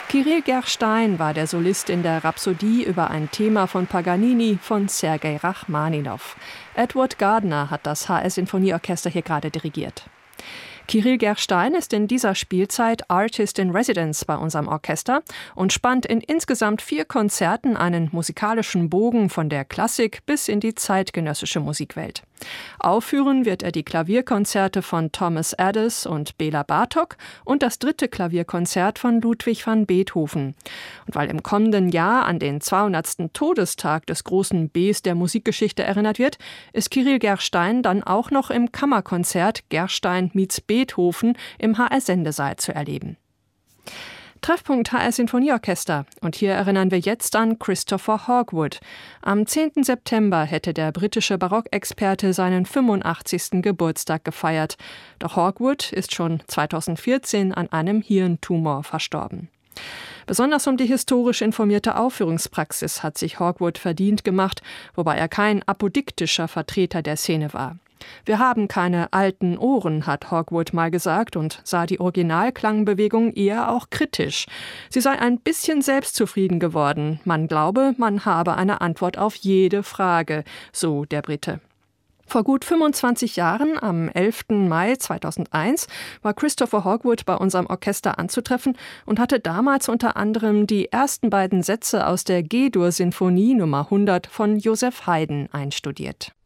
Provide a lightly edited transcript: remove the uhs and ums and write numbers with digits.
Kyrill Gerstein war der Solist in der Rhapsodie über ein Thema von Paganini von Sergei Rachmaninow. Edward Gardner hat das HR-Sinfonieorchester hier gerade dirigiert. Kyrill Gerstein ist in dieser Spielzeit Artist in Residence bei unserem Orchester und spannt in insgesamt 4 Konzerten einen musikalischen Bogen von der Klassik bis in die zeitgenössische Musikwelt. Aufführen wird er die Klavierkonzerte von Thomas Adès und Béla Bartók und das 3. Klavierkonzert von Ludwig van Beethoven. Und weil im kommenden Jahr an den 200. Todestag des großen Bs der Musikgeschichte erinnert wird, ist Kyrill Gerstein dann auch noch im Kammerkonzert Gerstein meets Beethoven im HR-Sendesaal zu erleben. Treffpunkt HR-Sinfonieorchester. Und hier erinnern wir jetzt an Christopher Hogwood. Am 10. September hätte der britische Barockexperte seinen 85. Geburtstag gefeiert. Doch Hogwood ist schon 2014 an einem Hirntumor verstorben. Besonders um die historisch informierte Aufführungspraxis hat sich Hogwood verdient gemacht, wobei er kein apodiktischer Vertreter der Szene war. Wir haben keine alten Ohren, hat Hogwood mal gesagt und sah die Originalklangbewegung eher auch kritisch. Sie sei ein bisschen selbstzufrieden geworden. Man glaube, man habe eine Antwort auf jede Frage, so der Brite. Vor gut 25 Jahren, am 11. Mai 2001, war Christopher Hogwood bei unserem Orchester anzutreffen und hatte damals unter anderem die ersten beiden Sätze aus der G-Dur-Sinfonie Nummer 100 von Joseph Haydn einstudiert.